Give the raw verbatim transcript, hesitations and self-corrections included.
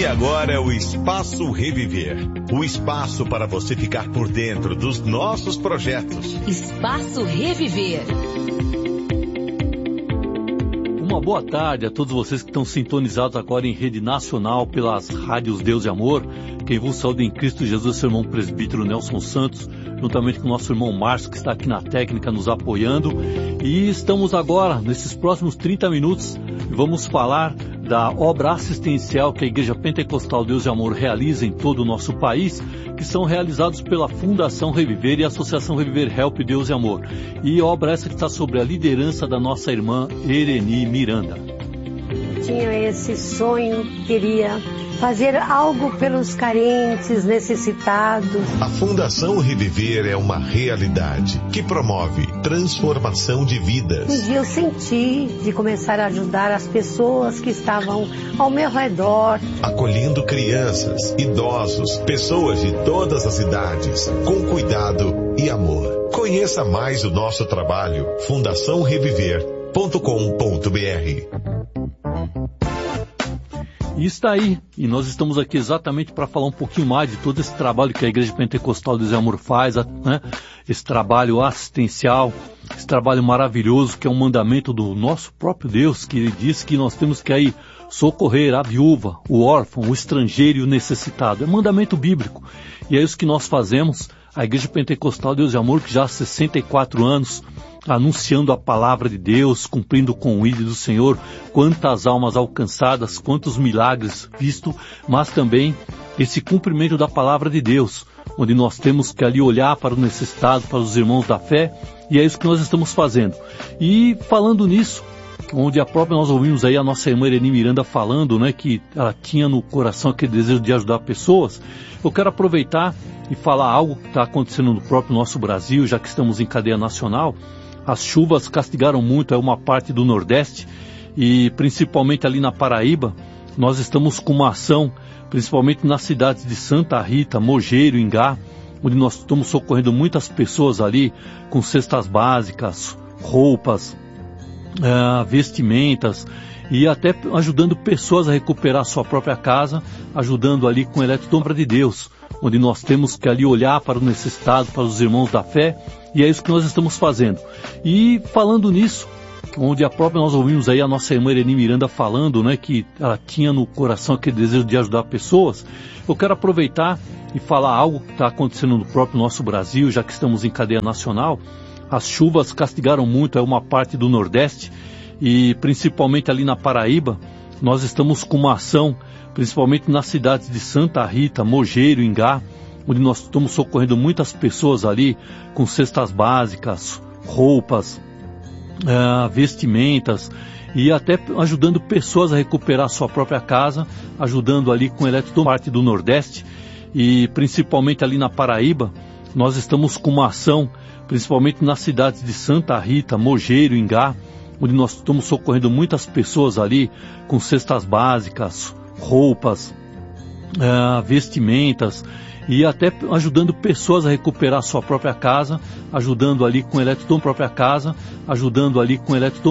agora é o Espaço Reviver. O espaço para você ficar por dentro dos nossos projetos. Espaço Reviver. Uma boa tarde a todos vocês que estão sintonizados agora em rede nacional pelas rádios Deus e Amor. Quem vos saúda em Cristo Jesus, seu irmão presbítero Nelson Santos, juntamente com o nosso irmão Márcio, que está aqui na técnica nos apoiando. E estamos agora, nesses próximos trinta minutos, vamos falar da obra assistencial que a Igreja Pentecostal Deus e Amor realiza em todo o nosso país, que são realizados pela Fundação Reviver e a Associação Reviver Help Deus e Amor. E obra essa que está sobre a liderança da nossa irmã Ereni Miranda. Tinha esse sonho, queria fazer algo pelos carentes, necessitados. A Fundação Reviver é uma realidade que promove transformação de vidas. Um dia eu senti de começar a ajudar as pessoas que estavam ao meu redor. Acolhendo crianças, idosos, pessoas de todas as idades, com cuidado e amor. Conheça mais o nosso trabalho, fundação reviver ponto com ponto b r. E está aí, e nós estamos aqui exatamente para falar um pouquinho mais de todo esse trabalho que a Igreja Pentecostal Deus e Amor faz, né? Esse trabalho assistencial, esse trabalho maravilhoso que é um mandamento do nosso próprio Deus, que ele diz que nós temos que aí socorrer a viúva, o órfão, o estrangeiro e o necessitado. É mandamento bíblico. E é isso que nós fazemos, a Igreja Pentecostal Deus e Amor, que já há sessenta e quatro anos, anunciando a palavra de Deus, cumprindo com o ídolo do Senhor, quantas almas alcançadas, quantos milagres vistos, mas também esse cumprimento da palavra de Deus, onde nós temos que ali olhar para o necessitado, para os irmãos da fé, e é isso que nós estamos fazendo. E falando nisso, onde a própria nós ouvimos aí a nossa irmã Ereni Miranda falando, né, que ela tinha no coração aquele desejo de ajudar pessoas, eu quero aproveitar e falar algo que está acontecendo no próprio nosso Brasil, já que estamos em cadeia nacional. As chuvas castigaram muito é uma parte do Nordeste e principalmente ali na Paraíba. Nós estamos com uma ação, principalmente nas cidades de Santa Rita, Mogeiro, Ingá, onde nós estamos socorrendo muitas pessoas ali com cestas básicas, roupas, uh, vestimentas e até ajudando pessoas a recuperar sua própria casa, ajudando ali com o eletrodombra de Deus, onde nós temos que ali olhar para o necessitado, para os irmãos da fé, e é isso que nós estamos fazendo. E falando nisso, onde a própria nós ouvimos aí a nossa irmã Ereni Miranda falando, né, que ela tinha no coração aquele desejo de ajudar pessoas, eu quero aproveitar e falar algo que está acontecendo no próprio nosso Brasil, já que estamos em cadeia nacional. As chuvas castigaram muito é uma parte do Nordeste e principalmente ali na Paraíba. Nós estamos com uma ação, principalmente nas cidades de Santa Rita, Mogeiro, Ingá, onde nós estamos socorrendo muitas pessoas ali com cestas básicas, roupas, uh, vestimentas e até ajudando pessoas a recuperar sua própria casa, ajudando ali com o eletrodombra, parte do Nordeste e principalmente ali na Paraíba. Nós estamos com uma ação, principalmente nas cidades de Santa Rita, Mogeiro, Ingá, onde nós estamos socorrendo muitas pessoas ali com cestas básicas, roupas, uh, vestimentas e até ajudando pessoas a recuperar sua própria casa, ajudando ali com o eletrodombra, própria casa, ajudando ali com o eletrodombra.